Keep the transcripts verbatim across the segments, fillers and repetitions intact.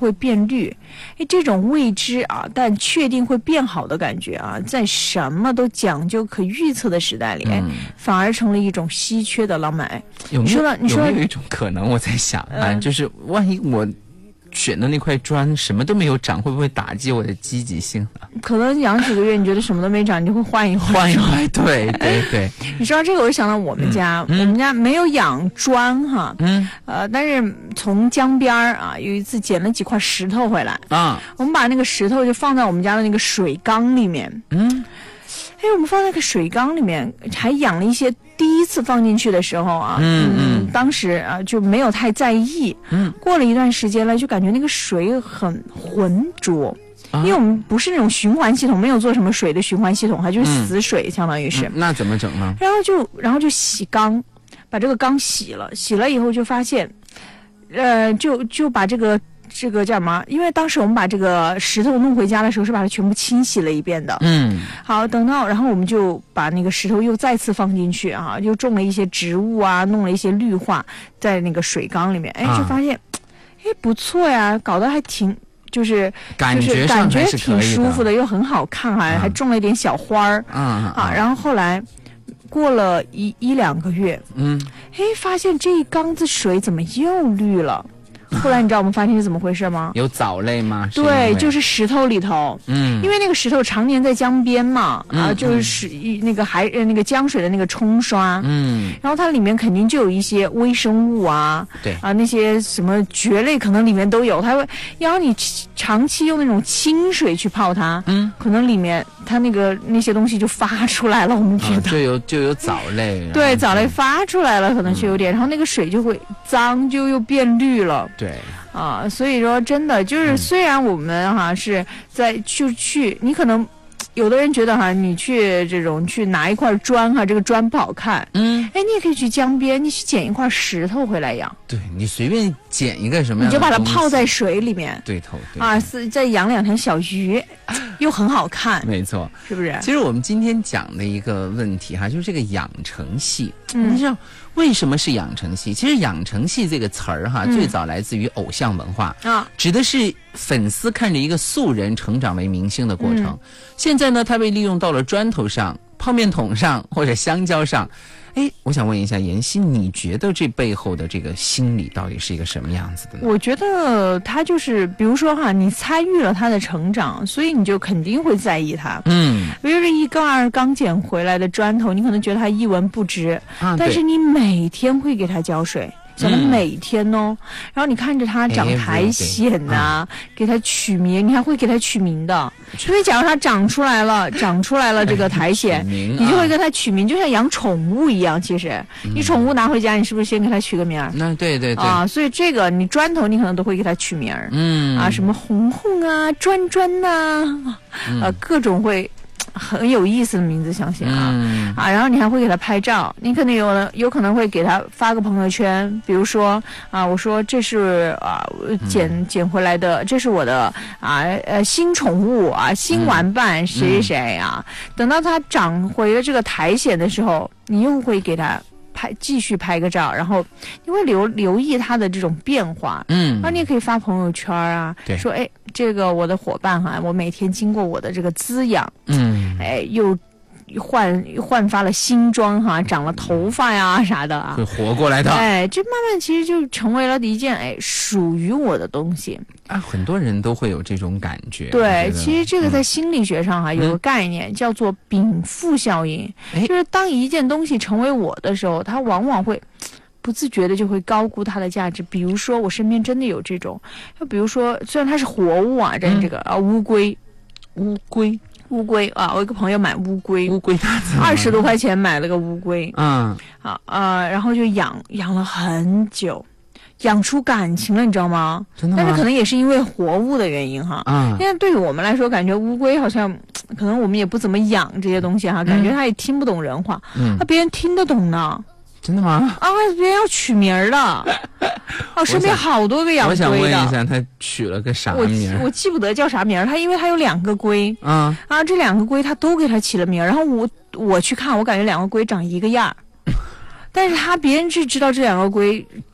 会变绿。哎，这种未知啊，但确定会变好的感觉啊，在什么都讲究可预测的时代里，哎、嗯，反而成了一种稀缺的浪漫。哎， 有没有你说了，你说有没有一种可能？我在想啊，嗯、就是万一我选的那块砖什么都没有长，会不会打击我的积极性呢？ 可能养几个月，你觉得什么都没长，你就会换一换， 换一换。对对对。 你说到这个，我就想到我们家，嗯、我们家没有养砖哈，嗯，呃，但是从江边啊，有一次捡了几块石头回来啊，我们把那个石头就放在我们家的那个水缸里面，嗯。哎，我们放在那个水缸里面，还养了一些。第一次放进去的时候啊，嗯嗯，当时啊就没有太在意。嗯，过了一段时间了，就感觉那个水很浑浊，啊、因为我们不是那种循环系统，没有做什么水的循环系统，它就是死水，嗯、相当于是、 嗯。那怎么整呢？ 然后就然后就洗缸，把这个缸洗了，洗了以后就发现，呃，就就把这个。这个叫什么？因为当时我们把这个石头弄回家的时候，是把它全部清洗了一遍的。嗯，好，等到然后我们就把那个石头又再次放进去啊，又种了一些植物啊，弄了一些绿化在那个水缸里面，哎，就发现，哎、啊，不错呀，搞得还挺。就是感觉感觉挺舒服的，又很好看，还、啊、还种了一点小花儿。嗯啊，啊，然后后来过了一一两个月，嗯，哎，发现这一缸子水怎么又绿了？后来你知道我们发现是怎么回事吗？ 有藻类吗？ 对，就是石头里头。嗯，因为那个石头常年在江边嘛，嗯、啊，就是水、嗯、那个海那个江水的那个冲刷。嗯，然后它里面肯定就有一些微生物啊， 对啊，那些什么蕨类可能里面都有。它会，然后你长期用那种清水去泡它，嗯，可能里面它那个那些东西就发出来了。我们觉得、 啊、就有就有藻类， 对，藻类发出来了，可能就有点，嗯、然后那个水就会脏，就又变绿了。 对啊，所以说真的就是，虽然我们哈、啊、是在就去，你可能有的人觉得哈、啊，你去这种去拿一块砖哈、啊，这个砖不好看，嗯，哎，你也可以去江边，你去捡一块石头回来养。 对，你随便捡一个什么样的， 你就把它泡在水里面， 对头，对啊，是再养两条小鱼，又很好看， 没错， 是不是？ 其实我们今天讲的一个问题哈，就是这个养成系，嗯、你知道。为什么是养成系？其实养成系这个词儿哈，嗯、最早来自于偶像文化啊，指的是粉丝看着一个素人成长为明星的过程。嗯、现在呢，它被利用到了砖头上、泡面桶上或者香蕉上。哎，我想问一下妍希，你觉得这背后的这个心理到底是一个什么样子的呢？ 我觉得他就是，比如说哈，你参与了他的成长，所以你就肯定会在意他。嗯，比如说一个二刚捡回来的砖头，你可能觉得它一文不值，啊、但是你每天会给它浇水。讲的每天哦，嗯、然后你看着它长苔藓呐、啊，嗯、给它取名，你还会给它取名的。所以假如它长出来了，长出来了这个苔藓，哎、你就会给它取名，就像养宠物一样。其实，嗯、你宠物拿回家，你是不是先给它取个名儿？ 那对对对啊，所以这个你砖头，你可能都会给它取名儿。嗯啊，什么红红啊，砖砖呐、啊，嗯、呃，各种会。很有意思的名字，相信啊、嗯、啊，然后你还会给他拍照，你可能有有可能会给他发个朋友圈，比如说啊，我说这是啊捡、嗯、捡回来的，这是我的啊呃新宠物啊，新玩伴谁谁谁啊，嗯、等到它长回了这个苔藓的时候，你又会给他拍继续拍个照，然后你会留留意它的这种变化，嗯，然后你也可以发朋友圈啊，说哎。这个我的伙伴哈，我每天经过我的这个滋养，嗯，哎，又焕焕发了新妆哈，长了头发呀啥的啊， 会活过来的。 哎，这慢慢其实就成为了一件哎属于我的东西啊，很多人都会有这种感觉。 对，其实这个在心理学上哈、嗯、有个概念叫做禀赋效应，嗯、就是当一件东西成为我的时候，它往往会。不自觉的就会高估它的价值，比如说我身边真的有这种，就比如说虽然它是活物啊，这这个、嗯、啊乌龟， 乌龟， 乌龟啊，我一个朋友买乌龟， 乌龟二十多块钱买了个乌龟，嗯，啊啊，然后就养养了很久，养出感情了，你知道吗？ 真的吗？ 但是可能也是因为活物的原因哈，嗯，因为对于我们来说，感觉乌龟好像可能我们也不怎么养这些东西哈，感觉它也听不懂人话，嗯，那别人听得懂呢。 真的吗？ 啊，别人要取名了。哦，身边好多个养龟的。 我想问一下，他取了个啥名？ 我我记不得叫啥名。他因为他有两个龟，嗯啊，这两个龟他都给他起了名。然后我我去看，我感觉两个龟长一个样，但是他别人是知道这两个龟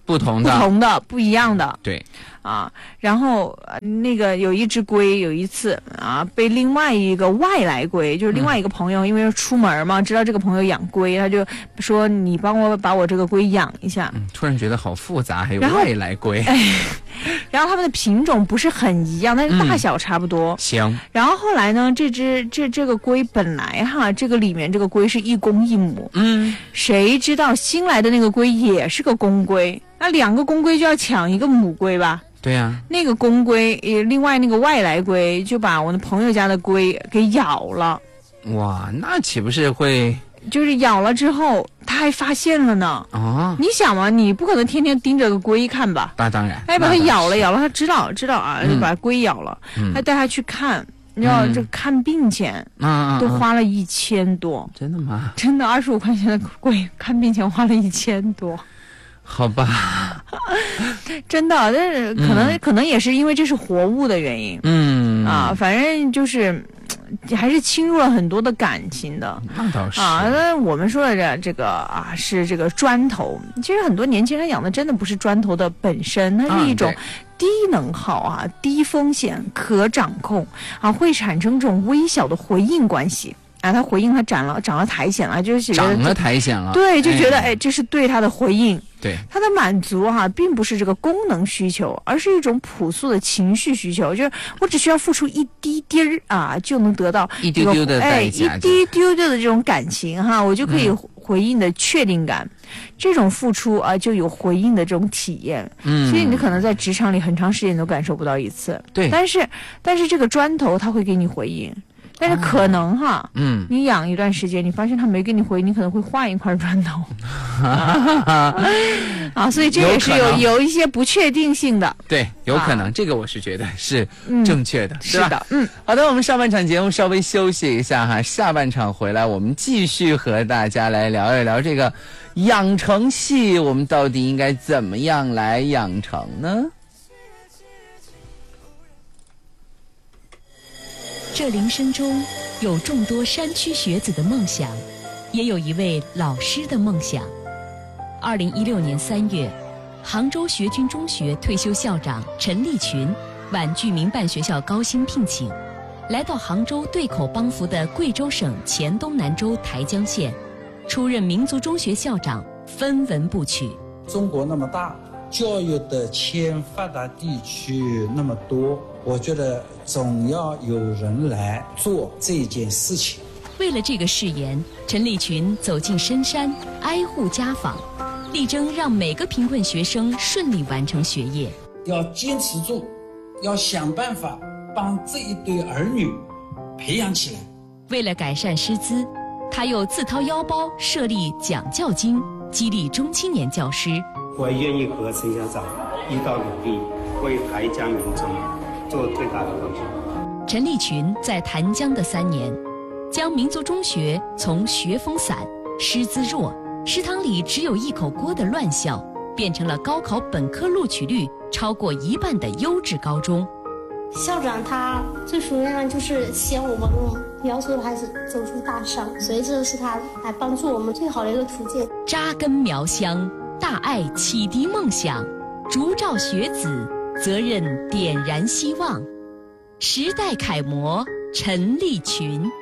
不同的、 不同的、不一样的。 对。 啊，然后那个有一只龟，有一次啊，被另外一个外来龟，就是另外一个朋友，嗯、因为出门嘛，知道这个朋友养龟，他就说你帮我把我这个龟养一下。 嗯，突然觉得好复杂，还有外来龟。 哎，然后它们的品种不是很一样，但是大小差不多。 嗯、行。 然后后来呢，这只这这个龟本来哈，这个里面这个龟是一公一母。 嗯。 谁知道新来的那个龟也是个公龟，那两个公龟就要抢一个母龟吧？ 对呀、啊， 那个公龟，呃，另外那个外来龟就把我的朋友家的龟给咬了。 哇，那岂不是会？ 就是咬了之后，他还发现了呢。 哦， 你想嘛，你不可能天天盯着个龟看吧？ 那当然。 哎，把它咬了，咬了，他知道知道啊， 嗯、 就把龟咬了， 嗯、 还带他去看。你知道、嗯、这看病钱， 嗯， 都花了一千多。 真的吗？ 真的，二十五块钱的龟看病钱花了一千多。 好吧， 真的，但是可能、嗯、可能也是因为这是活物的原因， 嗯啊，反正就是还是侵入了很多的感情的。 那倒是啊，那我们说的这这个啊是这个砖头，其实很多年轻人养的真的不是砖头的本身，它是一种低能耗啊、低风险、可掌控啊，会产生这种微小的回应关系。啊，他回应他长了长了苔藓了，就是长了苔藓了， 对，就觉得 哎, 哎，这是对他的回应。 对， 他的满足哈、啊，并不是这个功能需求，而是一种朴素的情绪需求，就是我只需要付出一滴滴儿啊，就能得到一丢丢的代价， 哎，一滴丢丢的这种感情哈，我就可以回应的确定感。嗯、这种付出啊，就有回应的这种体验。嗯，所以你可能在职场里很长时间都感受不到一次。 对， 但是但是这个砖头它会给你回应。但是可能哈，哦、 嗯， 你养一段时间，你发现它没给你回，你可能会换一块砖头，啊，所以这也是有有一些不确定性的。 对，有可能，啊、这个我是觉得是正确的， 嗯、是的，嗯， 好的，我们上半场节目稍微休息一下哈，下半场回来我们继续和大家来聊一聊这个养成系，我们到底应该怎么样来养成呢？ 这铃声中有众多山区学子的梦想，也有一位老师的梦想。二零一六年三月，杭州学军中学退休校长陈立群婉拒民办学校高薪聘请，来到杭州对口帮扶的贵州省黔东南州台江县，出任民族中学校长，分文不取。 中国那么大，教育的欠发达地区那么多，我觉得总要有人来做这件事情。 为了这个誓言，陈立群走进深山，挨户家访，力争让每个贫困学生顺利完成学业。 要坚持住，要想办法帮这一对儿女培养起来。 为了改善师资，他又自掏腰包设立奖教金，激励中青年教师。 我愿意和陈校长一道努力，为台江民众做最大的贡献。 陈立群在潭江的三年，将民族中学从学风散、师资弱、食堂里只有一口锅的乱校，变成了高考本科录取率超过一半的优质高中。 校长他最主要就是希望我们苗族的孩子走出大山，所以这是他来帮助我们最好的一个途径。 扎根苗乡，大爱启迪梦想，烛照学子，责任点燃希望。时代楷模陈立群。